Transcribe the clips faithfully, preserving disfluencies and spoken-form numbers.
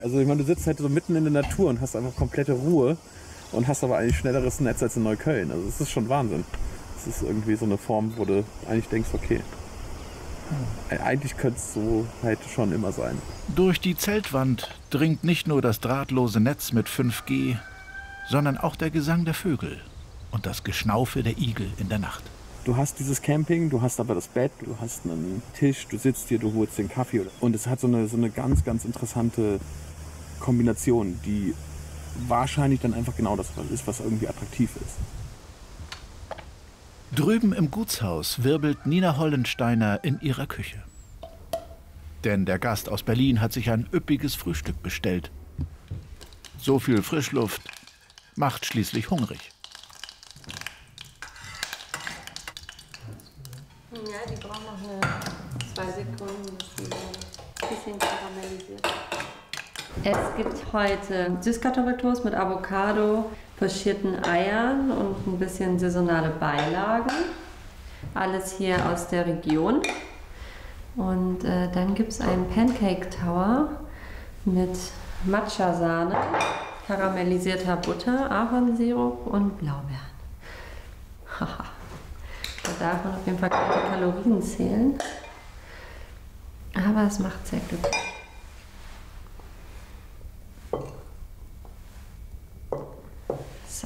Also ich meine, du sitzt halt so mitten in der Natur und hast einfach komplette Ruhe und hast aber eigentlich schnelleres Netz als in Neukölln. Also das ist schon Wahnsinn. Das ist irgendwie so eine Form, wo du eigentlich denkst, okay, eigentlich könnte es so halt schon immer sein. Durch die Zeltwand dringt nicht nur das drahtlose Netz mit fünf G, sondern auch der Gesang der Vögel und das Geschnaufe der Igel in der Nacht. Du hast dieses Camping, du hast aber das Bett, du hast einen Tisch, du sitzt hier, du holst den Kaffee. Und es hat so eine, so eine ganz, ganz interessante Kombination, die wahrscheinlich dann einfach genau das ist, was irgendwie attraktiv ist. Drüben im Gutshaus wirbelt Nina Hollensteiner in ihrer Küche. Denn der Gast aus Berlin hat sich ein üppiges Frühstück bestellt. So viel Frischluft macht schließlich hungrig. Ja, die brauchen noch eine, zwei Sekunden, bis sie ein bisschen karamellisiert. Es gibt heute Süßkartoffeltoast mit Avocado, pochierten Eiern und ein bisschen saisonale Beilagen. Alles hier aus der Region. Und äh, dann gibt es einen Pancake Tower mit Matcha-Sahne, karamellisierter Butter, Ahornsirup und Blaubeeren. Haha. Da darf man auf jeden Fall keine Kalorien zählen. Aber es macht sehr glücklich. So.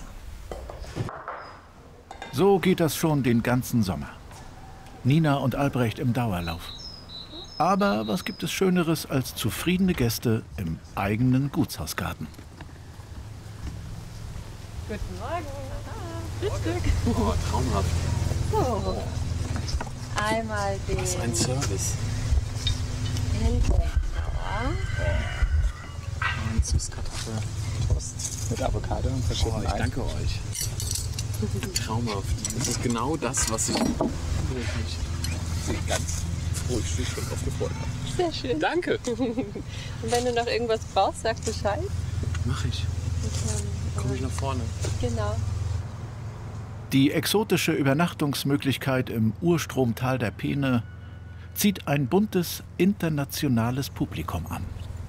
So geht das schon den ganzen Sommer. Nina und Albrecht im Dauerlauf. Aber was gibt es Schöneres als zufriedene Gäste im eigenen Gutshausgarten? Guten Morgen. Frühstück. Oh, traumhaft. So. Einmal den Was ein Service. Pancake Und Süßkartoffeltoast mit Avocado und Oh, verschiedenen ich Eiern. danke euch. Traumhaft. Das ist genau das, was ich, wo ich mich ganz früh schon drauf gefreut habe. Sehr schön. Danke. Und wenn du noch irgendwas brauchst, sag Bescheid. Mach ich. Komme ich nach vorne. Genau. Die exotische Übernachtungsmöglichkeit im Urstromtal der Peene zieht ein buntes internationales Publikum an.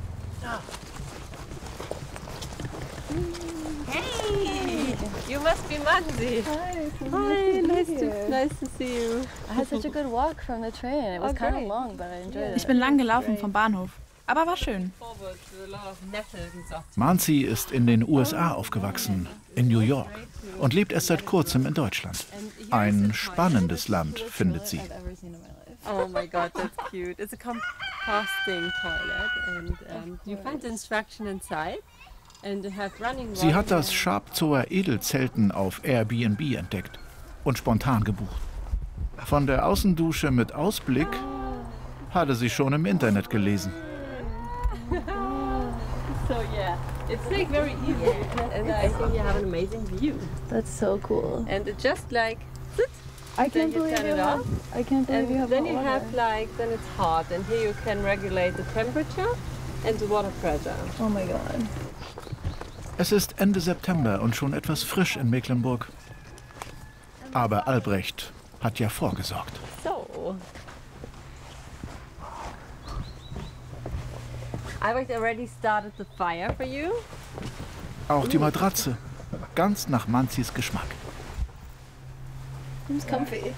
Hey, you must be Mansi. Hi, Hi, nice to, nice to see you. I had such a good walk from the train. It was Oh, kind of great. long, but I enjoyed it. Ich bin lang gelaufen vom Bahnhof, aber war schön. Mansi ist in den U S A aufgewachsen, in New York, und lebt erst seit kurzem in Deutschland. Ein spannendes Land, findet sie. I've ever seen in my life. Oh my God, that's cute. It's a composting toilet, and um, you find the instruction inside, and you have running water. Sie hat das Schabzower Edelzelten auf Airbnb entdeckt und spontan gebucht. Von der Außendusche mit Ausblick hatte sie schon im Internet gelesen. So yeah, it's like very easy, and I think you have an amazing view. That's so cool. And it just like, I then can't you believe turn you it have. off, I can't believe and you have then hot you water. have like, then it's hot, and here you can regulate the temperature and the water pressure. Oh my god. Es ist Ende September und schon etwas frisch in Mecklenburg. Aber Albrecht hat ja vorgesorgt. So. Albrecht already started the fire for you. Auch die Matratze, ganz nach Manzis Geschmack. It's comfy.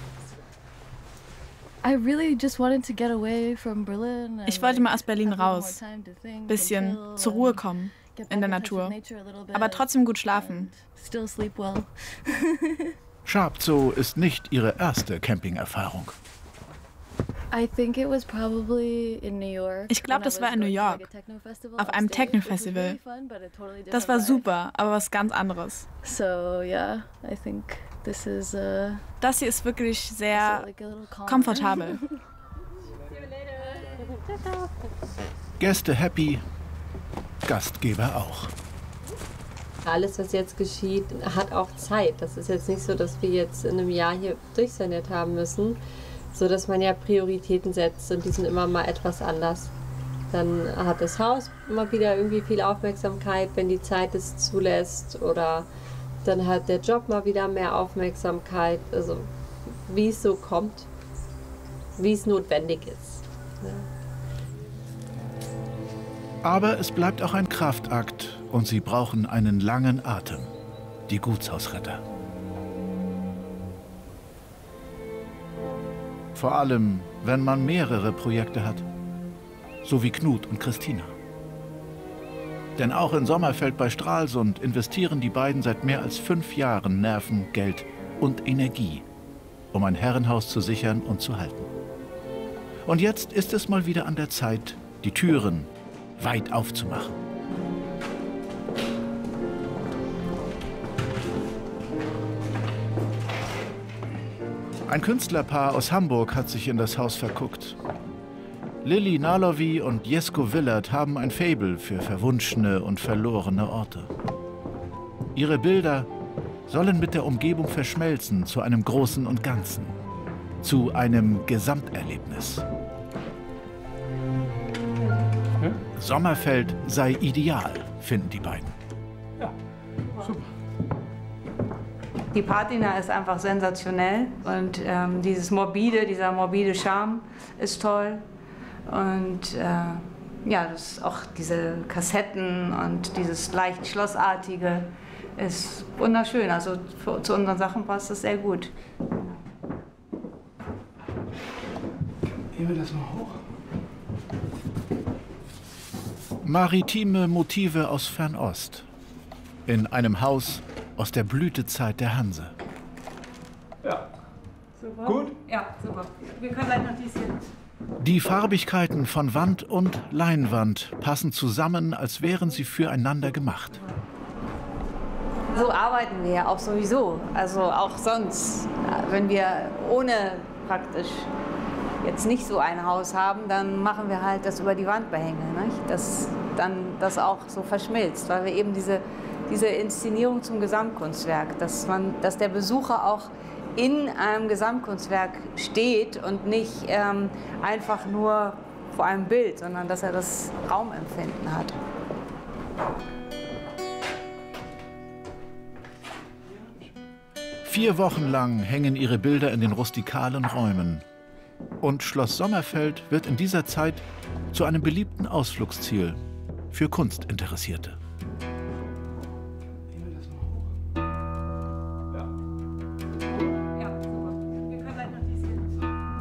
I really just wanted to get away from Berlin. and, Ich wollte mal aus Berlin have a little more raus, time to think and bisschen chill zur Ruhe and kommen get in der back in touch with Natur, nature a little bit aber trotzdem gut schlafen. and Still sleep well. Schabzow ist nicht ihre erste Campingerfahrung. I think it was probably in New York. Ich glaub, when I das was war in New going to, like, York, a techno festival auf einem upstate, which was Techno-Festival. really fun, but a totally Das different war vibe. super, aber was ganz anderes. So yeah, I think this is uh, Das hier ist wirklich sehr like a little calmer. komfortabel. Gäste happy, Gastgeber auch. Alles, was jetzt geschieht, hat auch Zeit. Das ist jetzt nicht so, dass wir jetzt in einem Jahr hier durchsaniert haben müssen, so dass man ja Prioritäten setzt und die sind immer mal etwas anders. Dann hat das Haus immer wieder irgendwie viel Aufmerksamkeit, wenn die Zeit es zulässt, oder dann hat der Job mal wieder mehr Aufmerksamkeit. Also wie es so kommt, wie es notwendig ist. Ja. Aber es bleibt auch ein Kraftakt und sie brauchen einen langen Atem. Die Gutshausretter. Vor allem, wenn man mehrere Projekte hat. So wie Knut und Christina. Denn auch in Sommerfeld bei Stralsund investieren die beiden seit mehr als fünf Jahren Nerven, Geld und Energie, um ein Herrenhaus zu sichern und zu halten. Und jetzt ist es mal wieder an der Zeit, die Türen weit aufzumachen. Ein Künstlerpaar aus Hamburg hat sich in das Haus verguckt. Lilly Nalowy und Jesko Willert haben ein Faible für verwunschene und verlorene Orte. Ihre Bilder sollen mit der Umgebung verschmelzen zu einem Großen und Ganzen, zu einem Gesamterlebnis. Hm? Sommerfeld sei ideal, finden die beiden. Ja, super. Die Patina ist einfach sensationell und ähm, dieses morbide, dieser morbide Charme ist toll. Und äh, ja, das auch diese Kassetten und dieses leicht Schlossartige ist wunderschön. Also für, zu unseren Sachen passt das sehr gut. Heben wir das mal hoch. Maritime Motive aus Fernost. In einem Haus aus der Blütezeit der Hanse. Ja. Super. Gut? Ja, super. Wir können gleich noch dies hier. Die Farbigkeiten von Wand und Leinwand passen zusammen, als wären sie füreinander gemacht. So arbeiten wir ja auch sowieso. Also auch sonst. Wenn wir ohne praktisch jetzt nicht so ein Haus haben, dann machen wir halt das über die Wand behängen. Nicht? Dass dann das auch so verschmilzt, weil wir eben diese, diese Inszenierung zum Gesamtkunstwerk, dass, man, dass der Besucher auch in einem Gesamtkunstwerk steht und nicht ähm, einfach nur vor einem Bild, sondern dass er das Raumempfinden hat. Vier Wochen lang hängen ihre Bilder in den rustikalen Räumen. Und Schloss Sommerfeld wird in dieser Zeit zu einem beliebten Ausflugsziel für Kunstinteressierte.